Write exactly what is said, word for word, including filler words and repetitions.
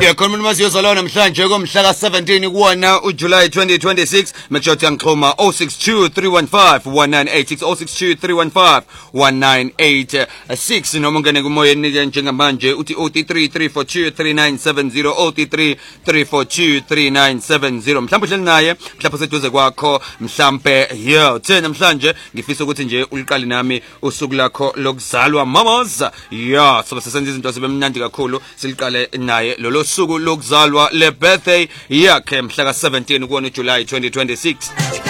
Yeah, khona umuntu masiyozalwa namhlanje komhla ka seventeen kuwona uJuly twenty twenty-six. Make sure ngixhoma oh six two three one five one nine eight six oh six two three one five one nine eight six noma ungene kumoyeni ke njengamanje uthi oh three three four two three nine seven zero oh three three four two three nine seven zero. Mhlawumbe uhleli naye mhlawumbe seduze kwakho mhlawumbe yo thena namhlanje ngifisa ukuthi nje uliqali nami usuku lakho lokuzalwa mamas. Yeah, so sesenza izinto zibe mnandi kakhulu siliqale naye lolo suku lokuzalwa le birthday yakhe mhla ka seventeen kuwona uJuly twenty twenty-six.